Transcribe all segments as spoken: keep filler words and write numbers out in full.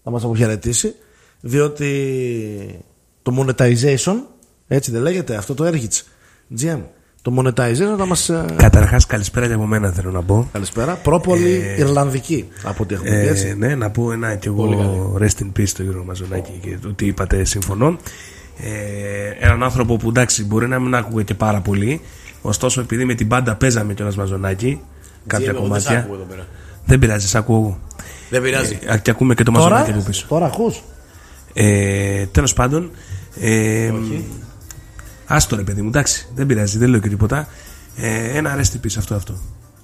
να μας αποχαιρετήσει, διότι το monetization, έτσι δεν λέγεται αυτό το Airhits τζι εμ, το monetization θα μας... Καταρχάς καλησπέρα και από μένα θέλω να πω. Καλησπέρα, πρόπολη ε, Ιρλανδική από ό,τι έχουμε πει, έτσι. Ε, ναι, να πω ένα και εγώ rest in peace στο Γιώργο Μαζονάκη και το τι είπατε συμφωνώ. Ε, έναν άνθρωπο που εντάξει μπορεί να μην άκουγε και πάρα πολύ, ωστόσο επειδή με την μπάντα παίζαμε κιόλας Μαζονάκη κάποια κομμάτια. Δεν, δεν πειράζει, σ' ακούω εγώ. Δεν πειράζει. Ε, και ακούμε και το Μαζονάκη από πίσω. Τώρα ακούς. Ε, τέλος πάντων, ε, άστο ρε παιδί μου, εντάξει, δεν πειράζει, δεν λέω και τίποτα. Ε, ένα rest in peace αυτό αυτό.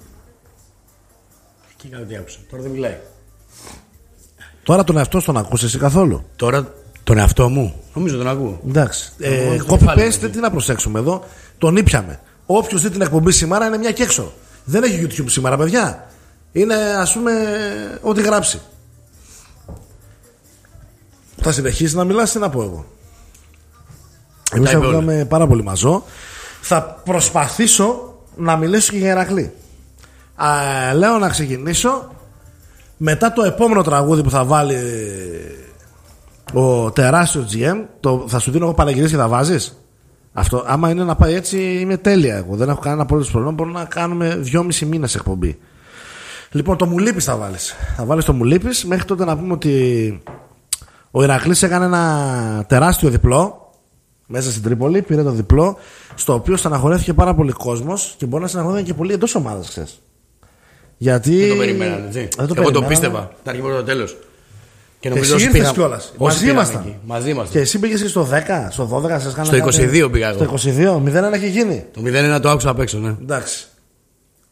Και κάτι άκουσα. Τώρα δεν μιλάει. Τώρα τον εαυτό τον ακούς εσύ καθόλου? Τώρα τον εαυτό μου νομίζω τον ακούω. Εντάξει. Ε, copy paste, τι να προσέξουμε εδώ. Τον ήπιαμε. Όποιος δει την εκπομπή σήμερα είναι μια και έξω. Δεν έχει YouTube σήμερα, παιδιά. Είναι ας πούμε ό,τι γράψει. Θα συνεχίσει να μιλάς, τι να πω εγώ. Εμείς θα βγάλουμε πάρα πολύ μαζό. Θα προσπαθήσω να μιλήσω και για Ηρακλή. Α, λέω να ξεκινήσω μετά το επόμενο τραγούδι που θα βάλει ο τεράστιος τζι εμ. Το, θα σου δίνω εγώ πανεγυρίες και θα βάζεις. Αυτό, άμα είναι να πάει έτσι, είμαι τέλεια εγώ. Δεν έχω κανένα απολύτως πρόβλημα. Μπορούμε να κάνουμε δυόμισι μήνες εκπομπή. Λοιπόν, το μου λείπεις θα βάλεις. Θα βάλεις το μου λείπεις. Μέχρι τότε να πούμε ότι ο Ηρακλής έκανε ένα τεράστιο διπλό μέσα στην Τρίπολη. Πήρε το διπλό, στο οποίο στεναχωρέθηκε πάρα πολύ κόσμος και μπορεί να στεναχωρέθηκε και πολύ εντός ομάδας, ξέρεις. Γιατί. Δεν το περιμέναν, έτσι. Δεν το εγώ το πίστευα. Τα αρχή το τέλος. Και νομίζω εσύ ήρθες κιόλας. Μαζί ήμασταν. Μαζί ήμασταν. Και εσύ πήγες στο δέκα, στο δώδεκα, σας στο είκοσι δύο πήγα εγώ. Στο είκοσι δύο, μηδέν ένα έχει γίνει. Το μηδέν ένα το άκουσα απ' έξω, ναι. Εντάξει.